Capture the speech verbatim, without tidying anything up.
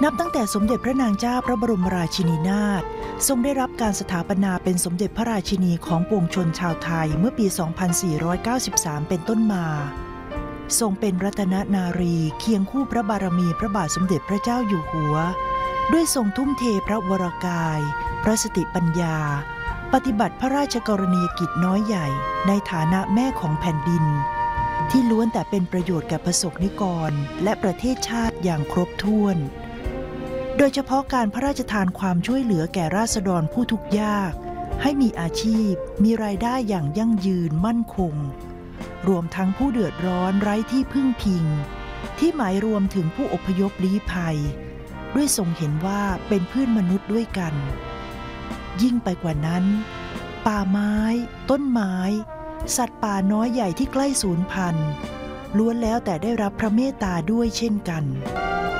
นับตั้งแต่สมเด็จพระนางเจ้าพระบรมราชินีนาถทรงได้รับการสถาปนาเป็นสมเด็จพระราชินีของปวงชนชาวไทยเมื่อปี สองพันสี่ร้อยเก้าสิบสาม เป็นต้นมาทรงเป็นรัตนนารีเคียงคู่พระบารมีพระบาทสมเด็จพระเจ้าอยู่หัวด้วยทรงทุ่มเทพระวรกายพระสติปัญญาปฏิบัติพระราชกรณียกิจน้อยใหญ่ในฐานะแม่ของแผ่นดินที่ล้วนแต่เป็นประโยชน์แก่ประสบนิกรและประเทศชาติอย่างครบถ้วนโดยเฉพาะการพระราชทานความช่วยเหลือแก่ราษฎรผู้ทุกข์ยากให้มีอาชีพมีรายได้อย่างยั่งยืนมั่นคงรวมทั้งผู้เดือดร้อนไร้ที่พึ่งพิงที่หมายรวมถึงผู้อพยพลี้ภัยด้วยทรงเห็นว่าเป็นเพื่อนมนุษย์ด้วยกันยิ่งไปกว่านั้นป่าไม้ต้นไม้สัตว์ป่าน้อยใหญ่ที่ใกล้สูญพันธุ์ล้วนแล้วแต่ได้รับพระเมตตาด้วยเช่นกัน